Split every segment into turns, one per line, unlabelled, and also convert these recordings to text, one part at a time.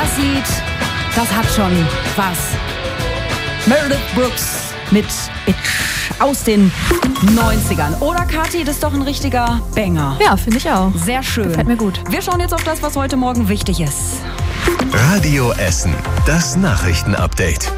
Das hat schon was. Meredith Brooks mit Bitch aus den 90ern. Oder Kathi, das ist doch ein richtiger Banger.
Ja, finde ich auch.
Sehr schön.
Gefällt mir gut.
Wir schauen jetzt auf das, was heute Morgen wichtig ist.
Radio Essen, das Nachrichtenupdate.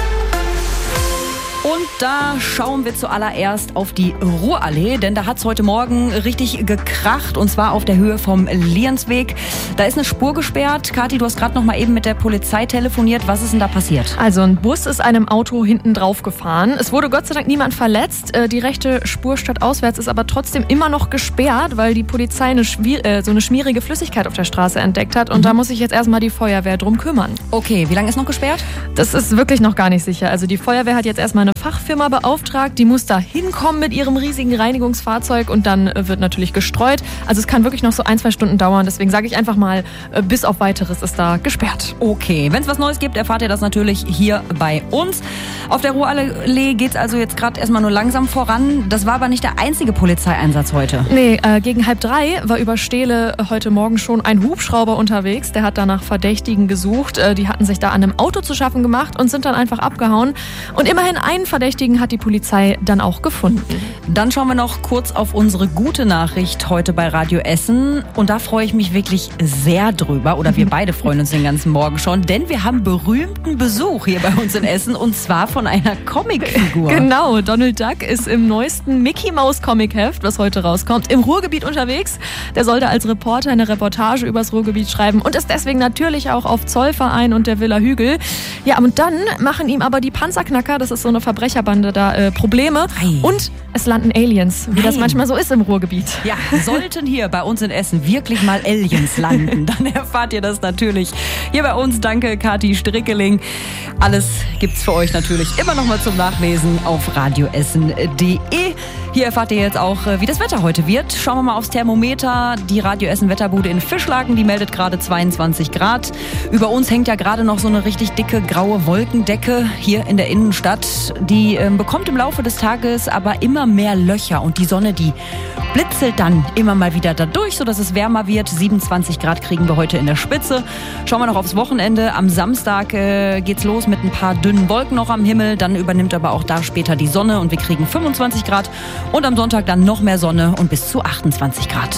Und da schauen wir zuallererst auf die Ruhrallee, denn da hat es heute Morgen richtig gekracht, und zwar auf der Höhe vom Liensweg. Da ist eine Spur gesperrt. Kathi, du hast gerade noch mal eben mit der Polizei telefoniert. Was ist denn da passiert?
Also ein Bus ist einem Auto hinten drauf gefahren. Es wurde Gott sei Dank niemand verletzt. Die rechte Spur stadtauswärts ist aber trotzdem immer noch gesperrt, weil die Polizei so eine schmierige Flüssigkeit auf der Straße entdeckt hat. Und da muss sich jetzt erstmal die Feuerwehr drum kümmern.
Okay, wie lange ist noch gesperrt?
Das ist wirklich noch gar nicht sicher. Also die Feuerwehr hat jetzt erstmal eine Fachfirma beauftragt, die muss da hinkommen mit ihrem riesigen Reinigungsfahrzeug und dann wird natürlich gestreut. Also es kann wirklich noch so 1-2 Stunden dauern, deswegen sage ich einfach mal, bis auf Weiteres ist da gesperrt.
Okay, wenn es was Neues gibt, erfahrt ihr das natürlich hier bei uns. Auf der Ruhrallee geht es also jetzt gerade erstmal nur langsam voran. Das war aber nicht der einzige Polizeieinsatz heute.
Nee, gegen 2:30 war über Steele heute Morgen schon ein Hubschrauber unterwegs. Der hat danach Verdächtigen gesucht. Die hatten sich da an einem Auto zu schaffen gemacht und sind dann einfach abgehauen. Und immerhin einen Verdächtigen hat die Polizei dann auch gefunden.
Dann schauen wir noch kurz auf unsere gute Nachricht heute bei Radio Essen. Und da freue ich mich wirklich sehr drüber. Oder wir beide freuen uns den ganzen Morgen schon. Denn wir haben berühmten Besuch hier bei uns in Essen. Und zwar von einer Comicfigur.
Genau, Donald Duck ist im neuesten Mickey Mouse Comicheft, was heute rauskommt, im Ruhrgebiet unterwegs. Der soll da als Reporter eine Reportage übers Ruhrgebiet schreiben und ist deswegen natürlich auch auf Zollverein und der Villa Hügel. Ja, und dann machen ihm aber die Panzerknacker, das ist so eine Verbrecherbande, da Probleme.
Ei.
Und es landen Aliens, wie das manchmal so ist im Ruhrgebiet.
Ja, sollten hier bei uns in Essen wirklich mal Aliens landen, dann erfahrt ihr das natürlich hier bei uns. Danke, Kathi Strickeling. Alles gibt's für euch natürlich immer noch mal zum Nachlesen auf radioessen.de. Hier erfahrt ihr jetzt auch, wie das Wetter heute wird. Schauen wir mal aufs Thermometer. Die Radio Essen Wetterbude in Fischlaken, die meldet gerade 22 Grad. Über uns hängt ja gerade noch so eine richtig dicke graue Wolkendecke hier in der Innenstadt. Die bekommt im Laufe des Tages aber immer mehr Löcher und die Sonne, die blitzelt dann immer mal wieder dadurch, sodass es wärmer wird. 27 Grad kriegen wir heute in der Spitze. Schauen wir noch aufs Wochenende. Am Samstag geht's los mit ein paar dünnen Wolken noch am Himmel. Dann übernimmt aber auch da später die Sonne und wir kriegen 25 Grad. Und am Sonntag dann noch mehr Sonne und bis zu 28 Grad.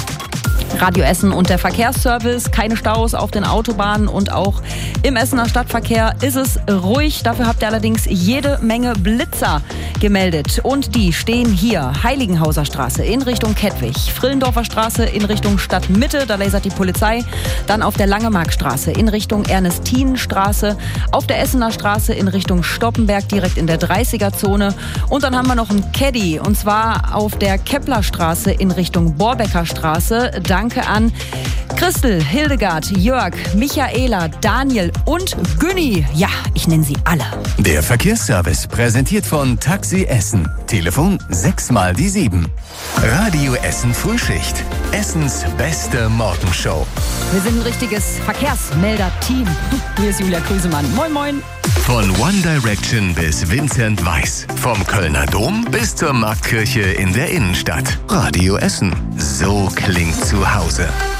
Radio Essen und der Verkehrsservice, keine Staus auf den Autobahnen und auch im Essener Stadtverkehr ist es ruhig. Dafür habt ihr allerdings jede Menge Blitzer gemeldet und die stehen hier. Heiligenhauser Straße in Richtung Kettwig, Frillendorfer Straße in Richtung Stadtmitte, da lasert die Polizei. Dann auf der Langemarkstraße in Richtung Ernestinenstraße, auf der Essener Straße in Richtung Stoppenberg direkt in der 30er-Zone. Und dann haben wir noch einen Caddy und zwar auf der Keplerstraße in Richtung Borbecker Straße. Danke an Christel, Hildegard, Jörg, Michaela, Daniel und Günni. Ja, ich nenne sie alle.
Der Verkehrsservice präsentiert von Taxi Essen. Telefon 6x7. Radio Essen Frühschicht. Essens beste Morgenshow.
Wir sind ein richtiges Verkehrsmelder-Team. Hier ist Julia Krüsemann. Moin, moin.
Von One Direction bis Vincent Weiss. Vom Kölner Dom bis zur Marktkirche in der Innenstadt. Radio Essen. So klingt zu Hause.